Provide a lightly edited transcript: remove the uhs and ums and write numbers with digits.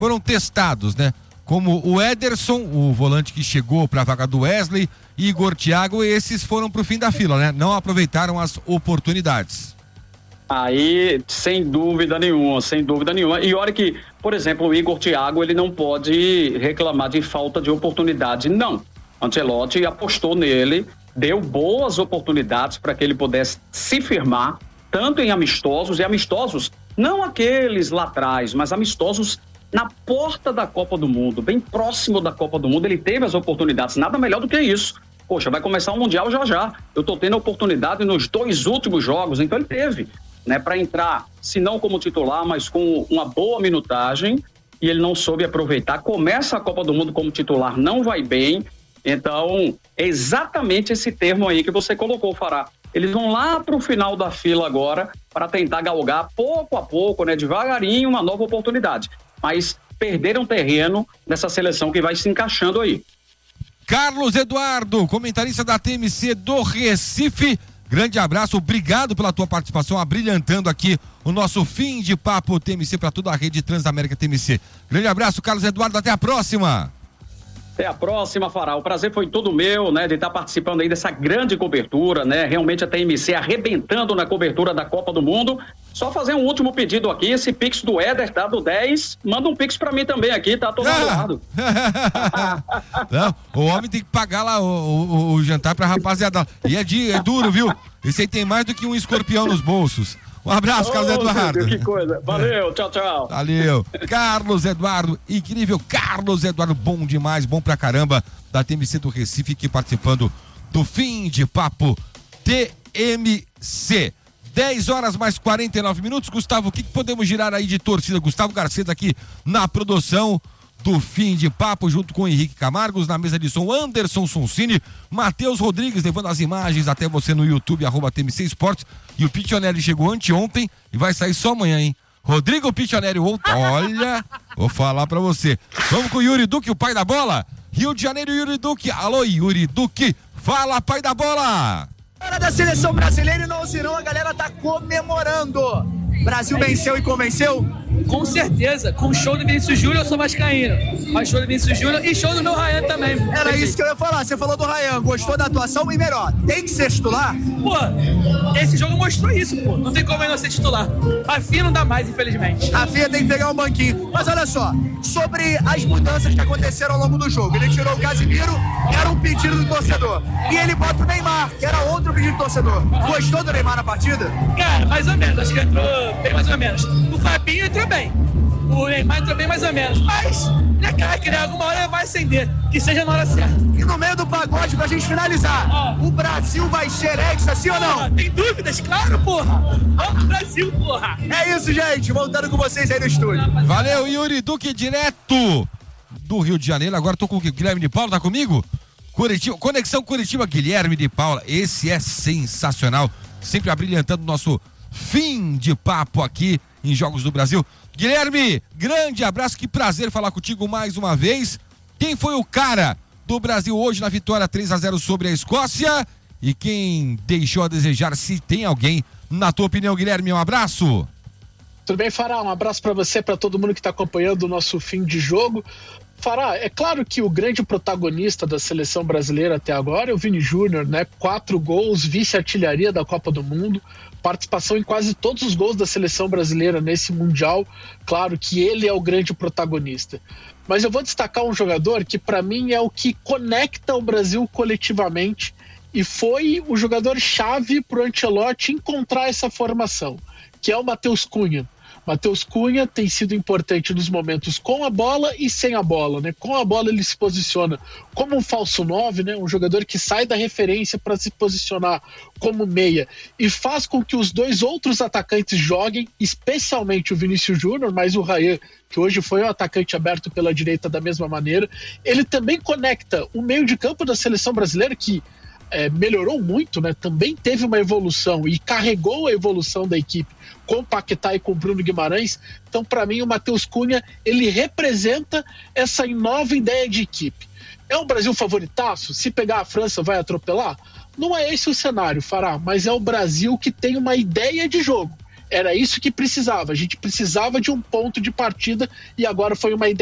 foram testados, né? Como o Ederson, o volante que chegou para a vaga do Wesley, Igor, Thiago, esses foram para o fim da fila, né? Não aproveitaram as oportunidades. Aí, sem dúvida nenhuma. E olha que, por exemplo, o Igor Thiago, ele não pode reclamar de falta de oportunidade, não. Ancelotti apostou nele, deu boas oportunidades para que ele pudesse se firmar, tanto em amistosos, e amistosos, não aqueles lá atrás, mas amistosos na porta da Copa do Mundo, bem próximo da Copa do Mundo, ele teve as oportunidades, nada melhor do que isso. Poxa, vai começar o Mundial já. Eu tô tendo a oportunidade nos 2 últimos jogos, então ele teve, né, para entrar, se não como titular, mas com uma boa minutagem, e ele não soube aproveitar. Começa a Copa do Mundo como titular, não vai bem. Então, é exatamente esse termo aí que você colocou, Fará. Eles vão lá para o final da fila agora para tentar galgar pouco a pouco, né, devagarinho, uma nova oportunidade. Mas perderam terreno nessa seleção que vai se encaixando aí. Carlos Eduardo, comentarista da TMC do Recife. Grande abraço, obrigado pela tua participação, abrilhantando aqui o nosso fim de papo TMC para toda a rede Transamérica TMC. Grande abraço, Carlos Eduardo, até a próxima. Até a próxima, Fará. O prazer foi todo meu, né, de estar participando aí dessa grande cobertura, né, realmente a TMC arrebentando na cobertura da Copa do Mundo. Só fazer um último pedido aqui, esse Pix do Éder, tá, do 10, manda um Pix pra mim também aqui, tá, tô do lado. Não, o homem tem que pagar lá o jantar pra rapaziada. E é duro, viu? Esse aí tem mais do que um escorpião nos bolsos. Um abraço, Carlos Eduardo. Deus, que coisa. Valeu, tchau. Valeu. Carlos Eduardo, incrível. Carlos Eduardo, bom demais, bom pra caramba, da TMC do Recife, aqui participando do fim de papo TMC. 10 horas mais 49 minutos. Gustavo, o que podemos girar aí de torcida? Gustavo Garcês aqui na produção do fim de papo, junto com o Henrique Camargos, na mesa de som, Anderson Sonsini, Matheus Rodrigues, levando as imagens até você no YouTube, @TMC Esportes, e o Pichonelli chegou anteontem e vai sair só amanhã, hein? Rodrigo Pichonelli, olha, vou falar pra você. Vamos com o Yuri Duque, o pai da bola, Rio de Janeiro, Yuri Duque. Alô, Yuri Duque, fala, pai da bola! Hora da seleção brasileira e não, senão a galera tá comemorando. Brasil venceu e convenceu? Com certeza, com o show do Vinícius Júnior eu sou vascaíno, mas show do Vinícius Júnior e show do meu Ryan também. Era isso que eu ia falar, você falou do Ryan, gostou da atuação e melhor, tem que ser titular? Pô, esse jogo mostrou isso, pô, não tem como ele não ser titular. Rafinha não dá mais, infelizmente. Rafinha tem que pegar um banquinho, mas olha só, sobre as mudanças que aconteceram ao longo do jogo, ele tirou o Casimiro, era um pedido do torcedor, e ele bota o Neymar, que era outro pedido do torcedor. Gostou do Neymar na partida? Cara, mais ou menos, acho que entrou bem mais ou menos. O Fabinho entrou bem, o Neymar entrou bem mais ou menos, mas ele é craque, né? Alguma hora vai acender, que seja na hora certa. E no meio do pagode, pra gente finalizar, o Brasil vai ser hexa, sim ou não? Tem dúvidas? Claro, porra! Vamos Brasil, porra! É isso, gente, voltando com vocês aí no estúdio. Valeu, Yuri Duque, direto do Rio de Janeiro. Agora tô com o Guilherme de Paula, tá comigo? Curitiba, Conexão Curitiba, Guilherme de Paula, esse é sensacional, sempre abrilhantando o nosso fim de papo aqui em Jogos do Brasil. Guilherme, grande abraço, que prazer falar contigo mais uma vez. Quem foi o cara do Brasil hoje na vitória 3-0 sobre a Escócia? E quem deixou a desejar, se tem alguém, na tua opinião, Guilherme, um abraço. Tudo bem, Fará? Um abraço para você, para todo mundo que está acompanhando o nosso fim de jogo. Fará, é claro que o grande protagonista da seleção brasileira até agora é o Vini Júnior, né? 4 gols, vice-artilharia da Copa do Mundo, participação em quase todos os gols da seleção brasileira nesse Mundial. Claro que ele é o grande protagonista. Mas eu vou destacar um jogador que para mim é o que conecta o Brasil coletivamente e foi o jogador-chave para o Ancelotti encontrar essa formação, que é o Matheus Cunha. Matheus Cunha tem sido importante nos momentos com a bola e sem a bola, né? Com a bola ele se posiciona como um falso 9, né? Um jogador que sai da referência para se posicionar como meia e faz com que os dois outros atacantes joguem, especialmente o Vinícius Júnior, mas o Ryan, que hoje foi um atacante aberto pela direita da mesma maneira. Ele também conecta o meio de campo da seleção brasileira, que melhorou muito, né? Também teve uma evolução e carregou a evolução da equipe com o Paquetá e com o Bruno Guimarães. Então, para mim, o Matheus Cunha, ele representa essa nova ideia de equipe. É um Brasil favoritaço? Se pegar a França, vai atropelar? Não é esse o cenário, Fará, mas é o Brasil que tem uma ideia de jogo. era isso que precisava. A gente precisava de um ponto de partida e agora foi uma ideia